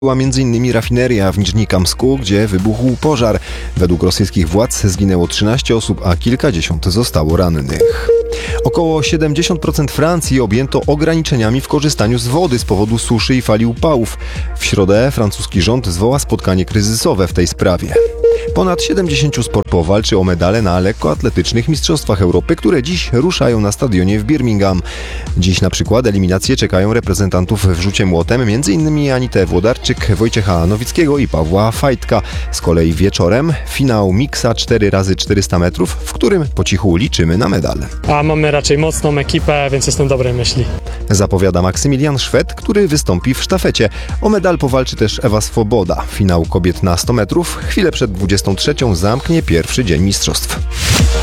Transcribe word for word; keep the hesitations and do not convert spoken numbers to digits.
Była między innymi rafineria w Niżni-Kamsku, gdzie wybuchł pożar. Według rosyjskich władz zginęło trzynaście osób, a kilkadziesiąt zostało rannych. Około siedemdziesiąt procent Francji objęto ograniczeniami w korzystaniu z wody z powodu suszy i fali upałów. W środę francuski rząd zwoła spotkanie kryzysowe w tej sprawie. Ponad siedemdziesięciu sportowców walczy o medale na lekkoatletycznych Mistrzostwach Europy, które dziś ruszają na stadionie w Birmingham. Dziś na przykład eliminacje czekają reprezentantów w rzucie młotem, m.in. Anitę Włodarczyk, Wojciecha Nowickiego i Pawła Fajtka. Z kolei wieczorem finał miksa cztery razy czterysta metrów, w którym po cichu liczymy na medal. A mamy raczej mocną ekipę, więc jestem dobrej myśli. Zapowiada Maksymilian Szwed, który wystąpi w sztafecie. O medal powalczy też Ewa Swoboda. Finał kobiet na sto metrów chwilę przed dwudziestą trzecią zamknie pierwszy dzień mistrzostw.